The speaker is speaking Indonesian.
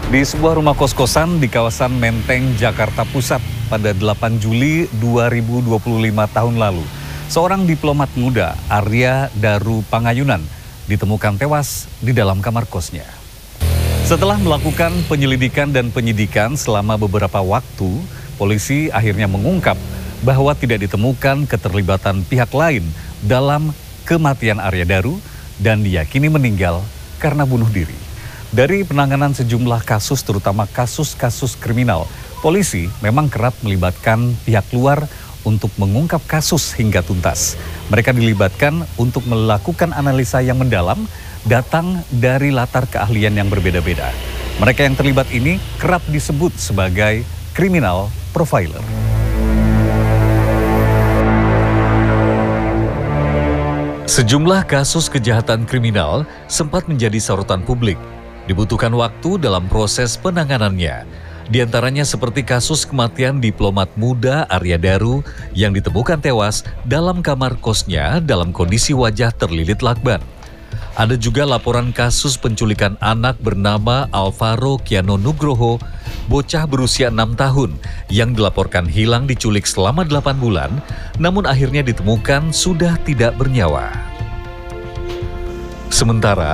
Di sebuah rumah kos-kosan di kawasan Menteng, Jakarta Pusat pada 8 Juli 2025 tahun lalu, seorang diplomat muda, Arya Daru Pangayunan, ditemukan tewas di dalam kamar kosnya. Setelah melakukan penyelidikan dan penyidikan selama beberapa waktu, polisi akhirnya mengungkap bahwa tidak ditemukan keterlibatan pihak lain dalam kematian Arya Daru dan diyakini meninggal karena bunuh diri. Dari penanganan sejumlah kasus, terutama kasus-kasus kriminal, polisi memang kerap melibatkan pihak luar untuk mengungkap kasus hingga tuntas. Mereka dilibatkan untuk melakukan analisa yang mendalam, datang dari latar keahlian yang berbeda-beda. Mereka yang terlibat ini kerap disebut sebagai criminal profiler. Sejumlah kasus kejahatan kriminal sempat menjadi sorotan publik. Dibutuhkan waktu dalam proses penanganannya. Di antaranya seperti kasus kematian diplomat muda Arya Daru yang ditemukan tewas dalam kamar kosnya dalam kondisi wajah terlilit lakban. Ada juga laporan kasus penculikan anak bernama Alvaro Kiano Nugroho, bocah berusia 6 tahun yang dilaporkan hilang diculik selama 8 bulan, namun akhirnya ditemukan sudah tidak bernyawa. Sementara